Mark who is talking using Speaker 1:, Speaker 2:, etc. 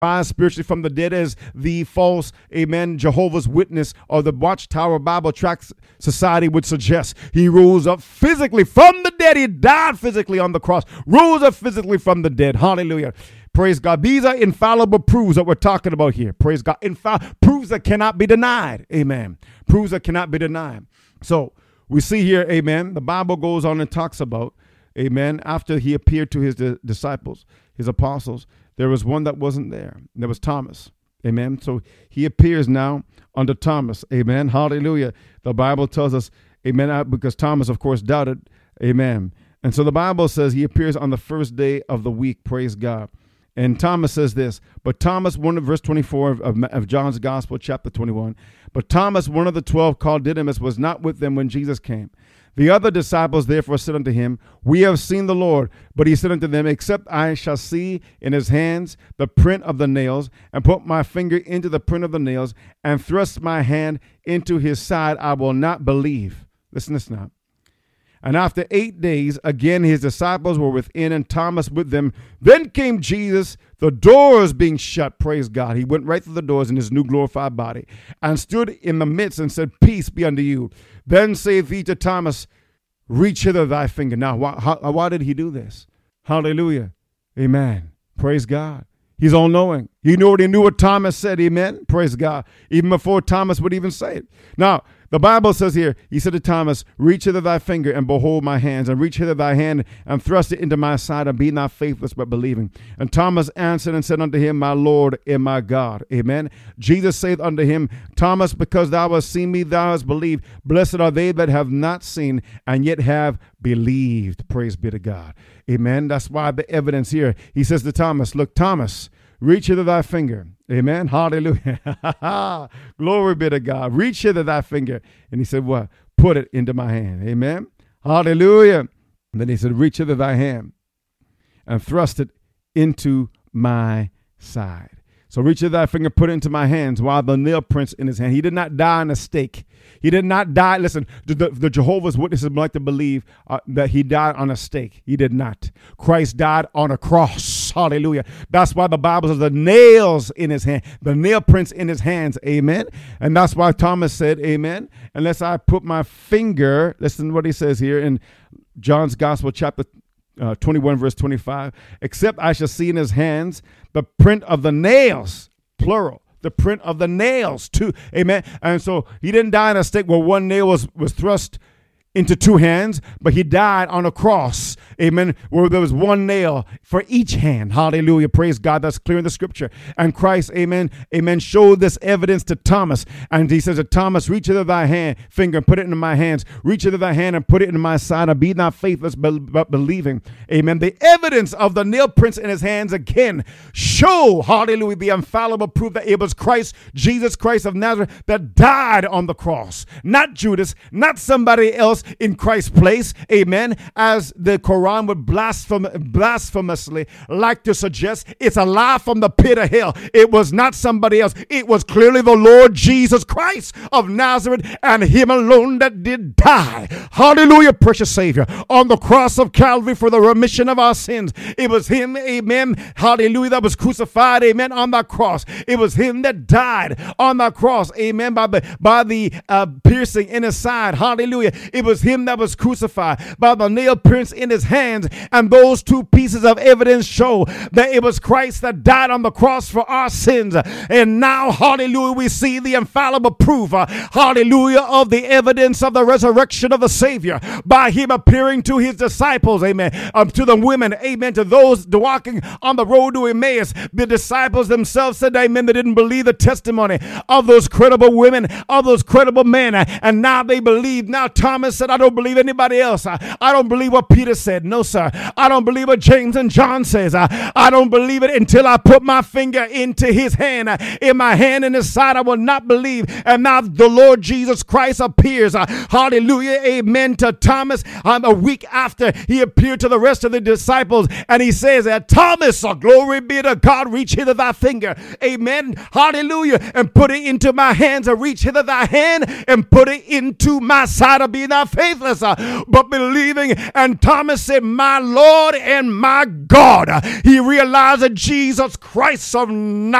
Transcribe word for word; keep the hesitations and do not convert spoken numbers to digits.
Speaker 1: rise spiritually from the dead as the false, amen, Jehovah's Witness or the Watchtower Bible Tract Society would suggest. He rose up physically from the dead. He died physically on the cross, rose up physically from the dead. Hallelujah. Praise God. These are infallible proofs that we're talking about here. Praise God. Infall- proofs that cannot be denied. Amen. Proofs that cannot be denied. So we see here, amen, the Bible goes on and talks about, amen, after he appeared to his di- disciples, his apostles, there was one that wasn't there. There was Thomas. Amen. So he appears now under Thomas. Amen. Hallelujah. The Bible tells us, amen, because Thomas, of course, doubted. Amen. And so the Bible says he appears on the first day of the week. Praise God. And Thomas says this, but Thomas, one of verse twenty-four of, of, of John's Gospel, chapter twenty-one, but Thomas, one of the twelve called Didymus, was not with them when Jesus came. The other disciples therefore said unto him, we have seen the Lord. But he said unto them, except I shall see in his hands the print of the nails, and put my finger into the print of the nails, and thrust my hand into his side, I will not believe. Listen to this now. And after eight days, again his disciples were within, and Thomas with them. Then came Jesus, the doors being shut. Praise God. He went right through the doors in his new glorified body, and stood in the midst and said, peace be unto you. Then saith he to Thomas, reach hither thy finger. Now, why, how, why did he do this? Hallelujah. Amen. Praise God. He's all knowing. He knew what he knew what Thomas said. Amen. Praise God. Even before Thomas would even say it. Now, the Bible says here, he said to Thomas, reach hither thy finger and behold my hands, and reach hither thy hand and thrust it into my side, and be not faithless but believing. And Thomas answered and said unto him, my Lord and my God. Amen. Jesus saith unto him, Thomas, because thou hast seen me, thou hast believed. Blessed are they that have not seen and yet have believed. Praise be to God. Amen. That's why the evidence here, he says to Thomas, look, Thomas, reach hither thy finger. Amen. Hallelujah. Glory be to God. Reach hither thy finger. And he said, what? Put it into my hand. Amen. Hallelujah. And then he said, reach hither thy hand and thrust it into my side. So reach hither thy finger, put it into my hands, while the nail prints in his hand. He did not die on a stake. He did not die. Listen, the, the, the Jehovah's Witnesses like to believe uh, that he died on a stake. He did not. Christ died on a cross. Hallelujah. That's why the Bible says the nails in his hand, the nail prints in his hands. Amen. And that's why Thomas said, amen, unless I put my finger, listen to what he says here in John's Gospel, chapter Uh, twenty-one verse twenty-five, except I shall see in his hands the print of the nails, plural, the print of the nails too. Amen. And so he didn't die on a stake where one nail was, was thrust into two hands, but he died on a cross, amen, where there was one nail for each hand. Hallelujah. Praise God. That's clear in the scripture. And Christ, amen, amen, showed this evidence to Thomas. And he says to Thomas, reach hither thy hand, finger, and put it into my hands. Reach hither thy hand and put it into my side, and be not faithless, but believing. Amen. The evidence of the nail prints in his hands again show, hallelujah, the infallible proof that it was Christ, Jesus Christ of Nazareth, that died on the cross. Not Judas, not somebody else in Christ's place, amen, as the Quran would blaspheme, blasphemously like to suggest. It's a lie from the pit of hell. It was not somebody else. It was clearly the Lord Jesus Christ of Nazareth, and him alone that did die. Hallelujah, precious Savior, on the cross of Calvary for the remission of our sins. It was him, amen, hallelujah, that was crucified, amen, on that cross. It was him that died on that cross, amen, by the, by the uh, piercing in his side. Hallelujah. It was him that was crucified by the nail prints in his hands. And those two pieces of evidence show that it was Christ that died on the cross for our sins. And now, hallelujah, we see the infallible proof, uh, hallelujah, of the evidence of the resurrection of the Savior by him appearing to his disciples, amen, um, to the women, amen, to those walking on the road to Emmaus. The disciples themselves said, amen, they didn't believe the testimony of those credible women, of those credible men, and now they believe. Now Thomas said, I don't believe anybody else. I, I don't believe what Peter said. No, sir. I don't believe what James and John says. I, I don't believe it until I put my finger into his hand. In my hand in his side, I will not believe. And now the Lord Jesus Christ appears. Uh, hallelujah. Amen. To Thomas um, a week after he appeared to the rest of the disciples. And he says that Thomas, oh, glory be to God, reach hither thy finger. Amen. Hallelujah. And put it into my hands, and reach hither thy hand and put it into my side, and be not faithless, uh, but believing. And Thomas said, my Lord and my God. He realized that Jesus Christ of Nazareth